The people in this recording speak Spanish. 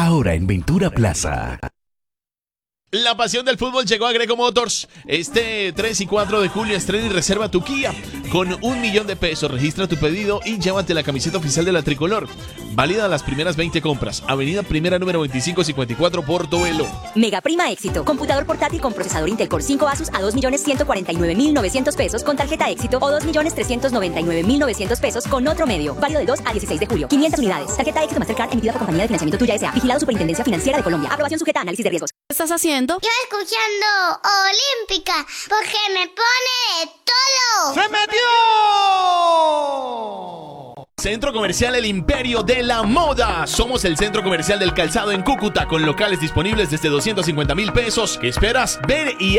ahora en Ventura Plaza. La pasión del fútbol llegó a Greco Motors. Este 3 y 4 de julio estrena y reserva tu Kia con 1.000.000 de pesos. Registra tu pedido y llévate la camiseta oficial de la tricolor. Válida las primeras 20 compras. Avenida Primera número 2554, Portobelo. Mega Prima Éxito. Computador portátil con procesador Intel Core 5 Asus a 2.149.900 pesos con tarjeta Éxito o 2.399.900 pesos con otro medio. Válido del 2 al 16 de julio. 500 unidades. Tarjeta Éxito Mastercard emitida por Compañía de Financiamiento Tuya S.A. Vigilado Superintendencia Financiera de Colombia. Aprobación sujeta a análisis de riesgos. ¿Qué estás haciendo? Yo escuchando Olímpica, porque me pone de todo. ¡Se metió! Centro Comercial El Imperio de la Moda. Somos el centro comercial del calzado en Cúcuta, con locales disponibles desde 250.000 pesos. ¿Qué esperas? Ven y